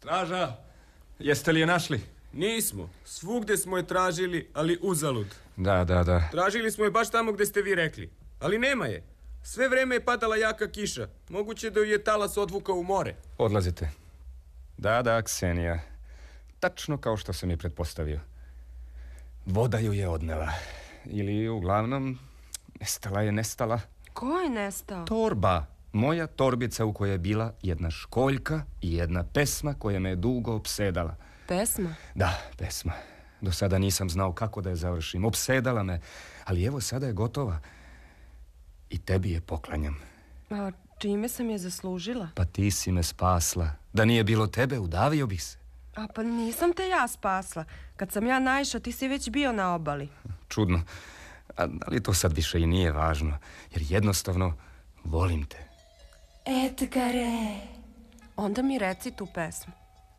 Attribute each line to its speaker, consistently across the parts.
Speaker 1: Straža, jeste li je našli?
Speaker 2: Nismo. Svugde smo je tražili, ali uzalud.
Speaker 1: Da.
Speaker 2: Tražili smo je baš tamo gde ste vi rekli. Ali nema je. Sve vreme je padala jaka kiša. Moguće da ju je talas odvukao u more.
Speaker 1: Odlazite. Da, Ksenija. Tačno kao što sam i pretpostavio. Voda ju je odnela. Ili, uglavnom, nestala.
Speaker 3: Ko je nestao?
Speaker 1: Torba. Moja torbica u kojoj je bila jedna školjka i jedna pesma koja me je dugo opsedala.
Speaker 3: Pesma?
Speaker 1: Da, pesma. Do sada nisam znao kako da je završim. Opsedala me, ali evo sada je gotova. I tebi je poklanjam.
Speaker 3: A čime sam je zaslužila?
Speaker 1: Pa ti si me spasla. Da nije bilo tebe, udavio bih se.
Speaker 3: A pa nisam te ja spasla. Kad sam ja naišla, ti si već bio na obali.
Speaker 1: Čudno. Ali to sad više i nije važno. Jer jednostavno volim te.
Speaker 3: Edgare. Onda mi reci tu pesmu.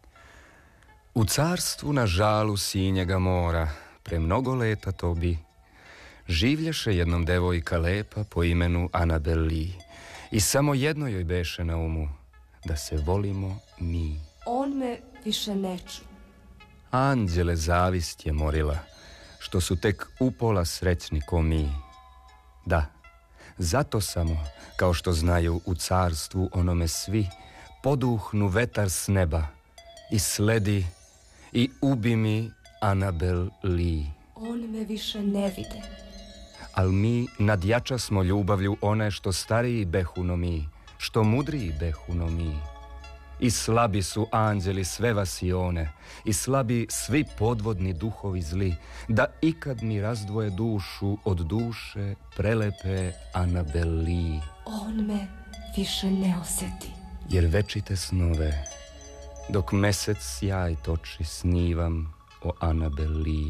Speaker 1: U carstvu na žalu sinjega mora, pre mnogo leta to bi, življaše jednom devojka lepa po imenu Anabel Lee. I samo jedno joj beše na umu, da se volimo mi.
Speaker 4: On me više ne ču.
Speaker 1: Anđele zavist je morila, što su tek upola srećni ko mi. Da, zato samo, kao što znaju u carstvu onome svi, poduhnu vetar s neba i sledi i ubi mi Anabel Lee.
Speaker 4: On me više ne vide.
Speaker 1: Al mi nadjača smo ljubavlju one što stariji behuno mi, što mudriji behuno mi. I slabi su anđeli sve vasione, i slabi svi podvodni duhovi zli, da ikad mi razdvoje dušu od duše prelepe Anabel Lee.
Speaker 4: On me više ne oseti.
Speaker 1: Jer večite snove, dok mesec sjaj toči, snivam o Anabel Lee.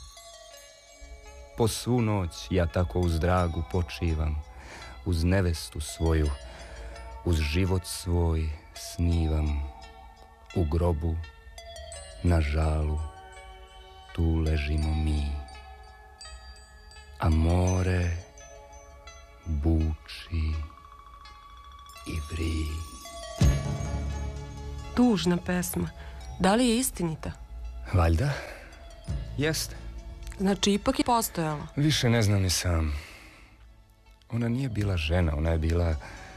Speaker 1: Po svu noć ja tako uz dragu počivam, uz nevestu svoju, uz život svoj snivam. U grobu, na žalu, tu ležimo mi. A more buči i vri.
Speaker 3: Tužna pesma. Da li je istinita?
Speaker 1: Valjda, jeste.
Speaker 3: Znači, ipak je postojala.
Speaker 1: Više ne znam ni sam. Ona nije bila žena, ona je bila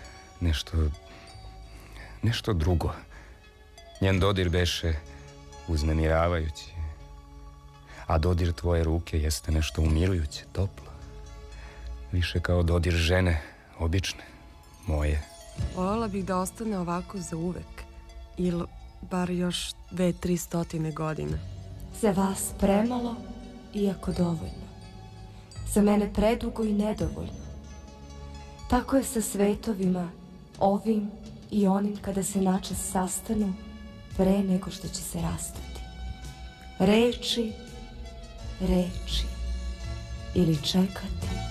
Speaker 1: nešto drugo. Njen dodir beše uznemiravajući. A dodir tvoje ruke jeste nešto umirujuće, toplo. Više kao dodir žene, obične, moje.
Speaker 3: Voljela bih da ostane ovako za uvek. Ili bar još 200-300 godina.
Speaker 4: Za vas premalo, iako dovoljno. Za mene predugo i nedovoljno. Tako je sa svetovima, ovim i onim kada se načas sastanu pre nego što će se rastati. Reči ili čekati